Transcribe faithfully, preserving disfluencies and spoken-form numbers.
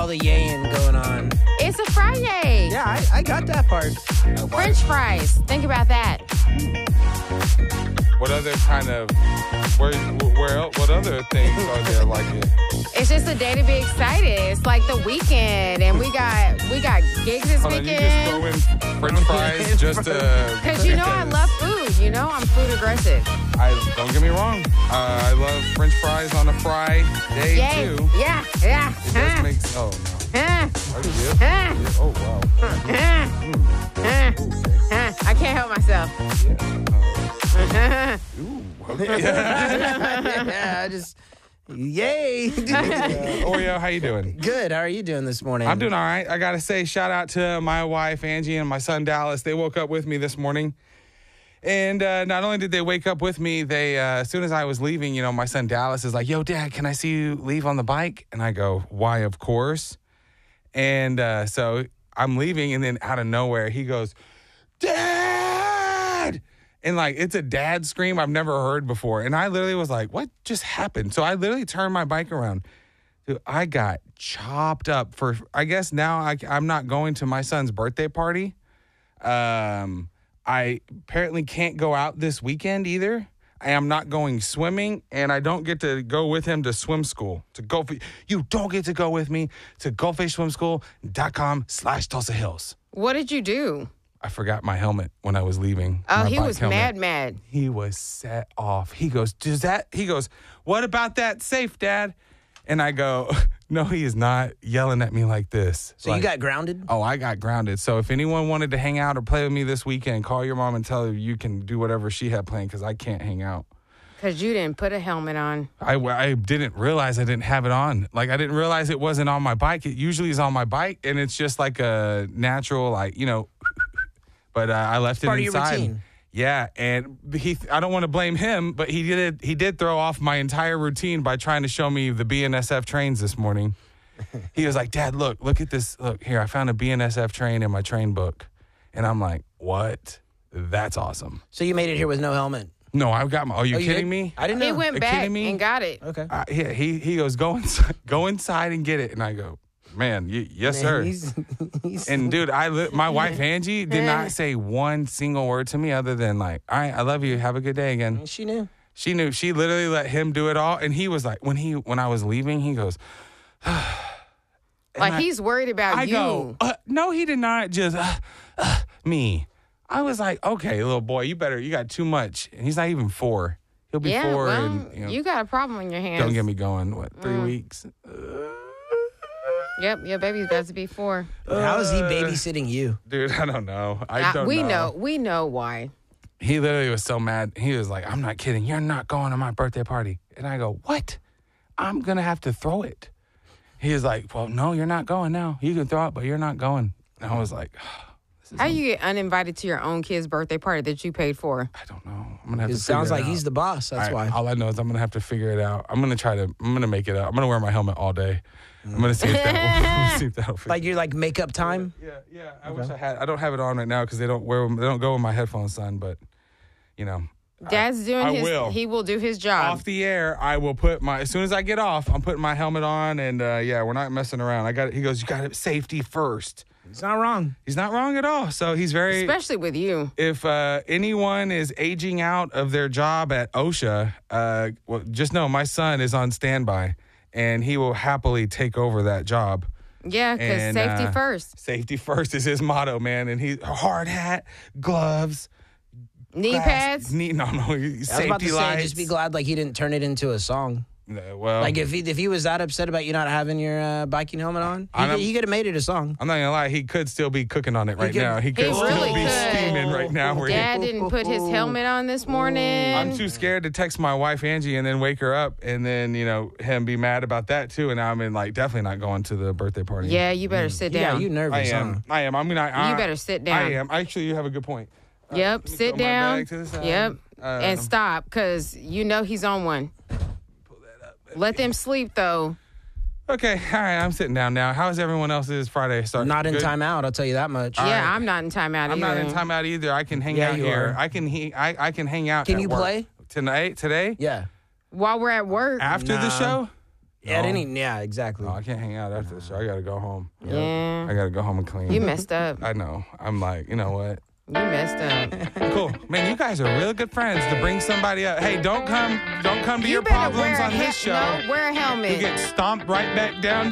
the yaying going on. It's a Friday. Yeah, I, I got that part. French fries. Think about that. What other kind of, where, where, what other things are there like it? It's just a day to be excited. It's like the weekend, and we got we got gigs this Hold on, you just weekend. throw in French fries just to... Because you know I love food. You know I'm food aggressive. I, don't get me wrong. Uh, I love French fries on a fry day, Yay. too. Yeah, yeah. It does make, oh, no. Huh. Are you good? Huh. Yeah. Oh, wow. Huh. Huh. Huh. I can't help myself. Yeah. Oh. Ooh, okay. Yeah, I just, yay. Uh, Oreo, how you doing? Good. How are you doing this morning? I'm doing all right. I got to say, shout out to my wife, Angie, and my son, Dallas. They woke up with me this morning. And uh, not only did they wake up with me, they uh, as soon as I was leaving, you know, my son, Dallas, is like, yo, Dad, can I see you leave on the bike? And I go, why, of course. And uh, so I'm leaving, and then out of nowhere, he goes, Dad! And, like, it's a dad scream I've never heard before. And I literally was like, what just happened? So I literally turned my bike around. Dude, I got chopped up for, I guess now I, I'm not going to my son's birthday party. Um, I apparently can't go out this weekend either. I am not going swimming, and I don't get to go with him to swim school. To go, you don't get to go with me to goldfishswimschool.com slash Tulsa Hills. What did you do? I forgot my helmet when I was leaving. Oh, my he bike was helmet. mad, mad. He was set off. He goes, does that? He goes, what about that safe, Dad? And I go, no, he is not yelling at me like this. So like, you got grounded? Oh, I got grounded. So if anyone wanted to hang out or play with me this weekend, call your mom and tell her you can do whatever she had planned because I can't hang out. Because you didn't put a helmet on. I, I didn't realize I didn't have it on. Like, I didn't realize it wasn't on my bike. It usually is on my bike, and it's just like a natural, like, you know, but uh, I left Part it of your inside. routine. Yeah, and he I don't want to blame him, but he did he did throw off my entire routine by trying to show me the B N S F trains this morning. He was like, Dad, look, look at this. Look, here, I found a B N S F train in my train book. And I'm like, what? That's awesome. So you made it here with no helmet? No, I've got my, are you Oh, you kidding did? me? I didn't know. He Are went you back kidding me? and got it. Okay. Uh, yeah, he, he goes, go inside, go inside and get it. And I go, man, y- yes, Man, sir. He's, he's, And dude, I li- my wife Angie did not say one single word to me other than like, all right, I love you. Have a good day again. she knew. She knew. She literally let him do it all. And he was like, when he when I was leaving, he goes, and Like I- he's worried about I you. go, uh, no, he did not just uh, uh, me. I was like, okay, little boy, you better, you got too much. And he's not even four. He'll be yeah, four. well, and, you know, you got a problem on your hands. don't get me going. What, three Mm. weeks? Yep, your baby's got to be four. How is he babysitting you? Dude, I don't know. I Uh, don't we know. know. We know why. He literally was so mad. He was like, I'm not kidding. You're not going to my birthday party. And I go, what? I'm going to have to throw it. He was like, well, no, you're not going now. You can throw it, but you're not going. And I was like, this is How un- you get uninvited to your own kid's birthday party that you paid for? I don't know. I'm going to have It to sounds figure like it he's out. the boss. That's All why. right, all I know is I'm going to have to figure it out. I'm going to try to, I'm going to make it out. I'm going to wear my helmet all day. I'm going to see if that will, I'm gonna see if that'll fit. Like you're like makeup time? Yeah, yeah. I wish I had. I don't have it on right now because they don't wear them. They don't go with my headphones, son. But you know, Dad's doing I his. will. He will do his job. off the air, I will put my. As soon as I get off, I'm putting my helmet on, and uh, yeah, we're not messing around. I got it. He goes, you got it. Safety first. It's not wrong. He's not wrong at all. So he's very. Especially with you. If uh, anyone is aging out of their job at OSHA, uh, well, just know my son is on standby, and he will happily take over that job. Yeah, because And, safety uh, first. Safety first is his motto, man. And he hard hat, gloves, Knee glass- pads. knee, no, no, I was safety about to say, lights. just be glad like he didn't turn it into a song. Uh, well, Like if he if he was that upset about you not having your uh, biking helmet on, he, I'm- could, he could have made it a song. I'm not gonna lie, he could still be cooking on it right could- now. He could He still really be could. steaming right now. Where he- Dad didn't put his helmet on this morning. I'm too scared to text my wife Angie and then wake her up and then you know him be mad about that too. And now I'm in like definitely not going to the birthday party. Yeah, you better sit Yeah, down. you I nervous, am. huh? I am. I'm gonna. I, You better sit down. I am. Actually, you have a good point. Uh, Yep, let me sit throw my down. bag to the side. Yep, Uh, and stop because you know he's on one. Let them sleep though. Okay, all right. I'm sitting down now. How's everyone else's Friday start? Not in Good? timeout, I'll tell you that much. All yeah, right. I'm not in timeout I'm either. not in timeout either. I can hang Yeah, out you here. are. I can he I, I can hang out. Can at you work. play? tonight? Today? Yeah. While we're at work, After the Nah. show? At No? any, yeah, exactly. No, I can't hang out after the show. I gotta go home. Yeah. I gotta go home and clean. You messed up. I know. I'm like, you know what? You messed up. Cool, man. You guys are real good friends to bring somebody up. Hey, don't come, don't come to You your better problems wear a on he- this show. No, wear a helmet. You get stomped right back down